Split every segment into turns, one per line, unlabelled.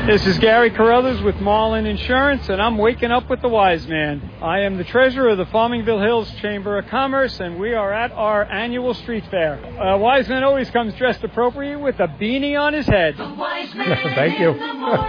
This is Gary Carruthers with Marlin Insurance, and I'm waking up with the wise man. I am the treasurer of the Farmingville Hills Chamber of Commerce, and we are at our annual street fair. Wise man always comes dressed appropriately with a beanie on his head.
The wise man.
Thank you.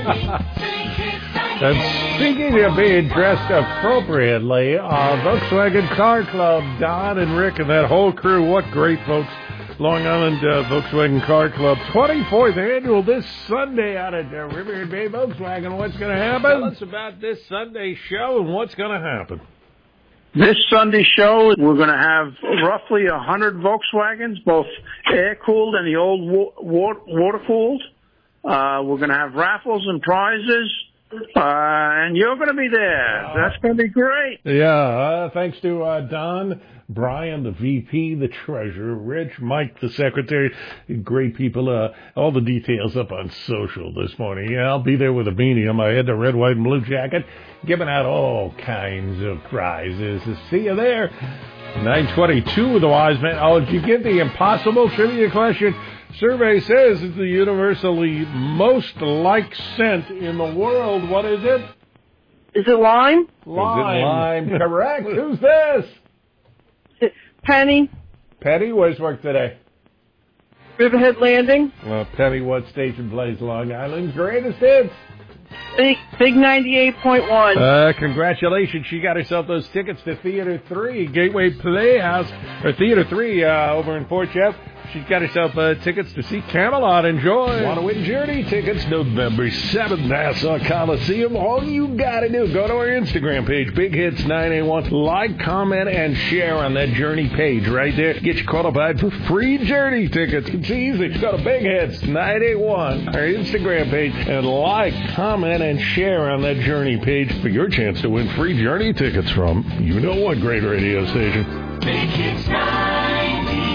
And speaking of being dressed appropriately, Volkswagen Car Club, Don and Rick and that whole crew, what great folks. Long Island Volkswagen Car Club, 24th annual this Sunday out at Riverhead Bay Volkswagen. What's going to happen? Tell us about this Sunday show and what's going to happen.
This Sunday show, we're going to have roughly 100 Volkswagens, both air-cooled and the old water-cooled. We're going to have raffles and prizes. And you're going to be there. That's going to be great.
Yeah, thanks to Don, Brian, the VP, the treasurer, Rich, Mike, the secretary. Great people. All the details up on social this morning. Yeah, I'll be there with a beanie on my head, a red, white, and blue jacket, giving out all kinds of prizes. See you there. 922 with the wise man. Oh, did you get the impossible trivia question? Survey says it's the universally most liked scent in the world. What is it?
Is it lime?
Lime. Correct. Who's this?
Penny.
Penny, where's work today?
Riverhead Landing.
Well, Penny, what station plays Long Island's greatest hits?
Big 98.1.
Congratulations. She got herself those tickets to Theater 3, Gateway Playhouse, or Theater 3 over in Port Jeff. She's got herself tickets to see Camelot. Enjoy. Want to win Journey tickets? November 7th, Nassau Coliseum. All you got to do, go to our Instagram page, Big Hits 981. Like, comment, and share on that Journey page right there. Get you qualified for free Journey tickets. It's easy. Go to Big Hits 981, our Instagram page, and like, comment, and share on that Journey page for your chance to win free Journey tickets from you know what great radio station.
Big Hits 98.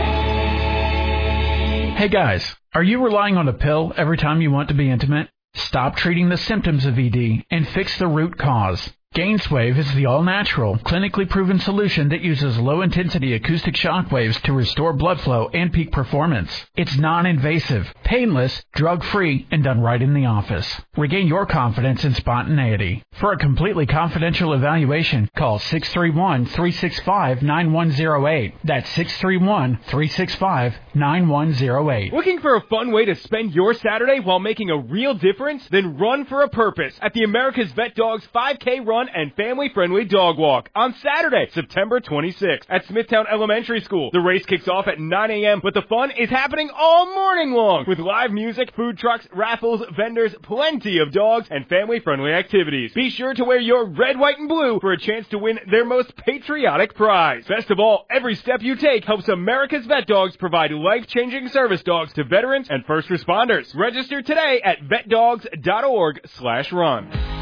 Hey guys, are you relying on a pill every time you want to be intimate? Stop treating the symptoms of ED and fix the root cause. Gainswave is the all-natural, clinically proven solution that uses low-intensity acoustic shock waves to restore blood flow and peak performance. It's non-invasive, painless, drug-free, and done right in the office. Regain your confidence and spontaneity. For a completely confidential evaluation, call 631-365-9108. That's 631-365-9108.
Looking for a fun way to spend your Saturday while making a real difference? Then run for a purpose at the America's Vet Dogs 5K Run and family-friendly dog walk on Saturday, September 26th at Smithtown Elementary School. The race kicks off at 9 a.m., but the fun is happening all morning long with live music, food trucks, raffles, vendors, plenty of dogs, and family-friendly activities. Be sure to wear your red, white, and blue for a chance to win their most patriotic prize. Best of all, every step you take helps America's Vet Dogs provide life-changing service dogs to veterans and first responders. Register today at vetdogs.org/run.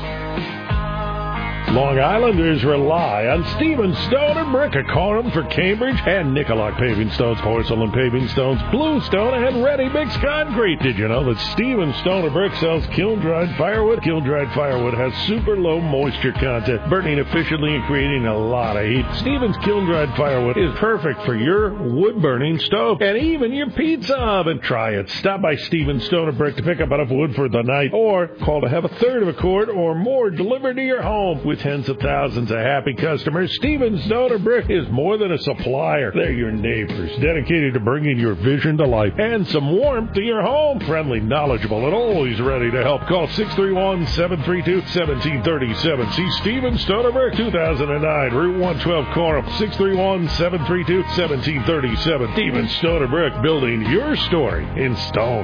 Long Islanders rely on Stephen Stone and Brick of Coram for Cambridge and Nicolak Paving Stones, Porcelain Paving Stones, Bluestone, and Ready Mix Concrete. Did you know that Stephen Stone and Brick sells kiln-dried firewood? Kiln-dried firewood has super low moisture content, burning efficiently and creating a lot of heat. Stephen's kiln-dried firewood is perfect for your wood-burning stove and even your pizza oven. Try it. Stop by Stephen Stone and Brick to pick up enough wood for the night or call to have a third of a cord or more delivered to your home. With tens of thousands of happy customers, Stevens Stone and Brick is more than a supplier. They're your neighbors, dedicated to bringing your vision to life and some warmth to your home. Friendly, knowledgeable, and always ready to help. Call 631-732-1737. See Stevens Stone and Brick, 2009, Route 112, Coram. 631-732-1737. Stevens Stone and Brick, building your story in stone.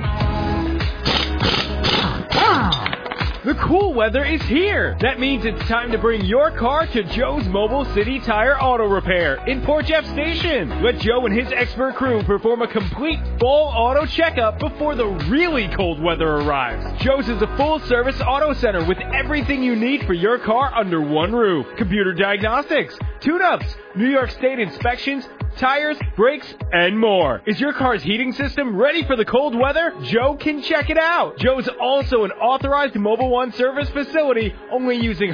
The cool weather is here. That means it's time to bring your car to Joe's Mobile City Tire Auto Repair in Port Jeff Station. Let Joe and his expert crew perform a complete full auto checkup before the really cold weather arrives. Joe's is a full-service auto center with everything you need for your car under one roof. Computer diagnostics, tune-ups, New York State inspections, tires, brakes, and more. Is your car's heating system ready for the cold weather? Joe can check it out. Joe's also an authorized Mobile One service facility, only using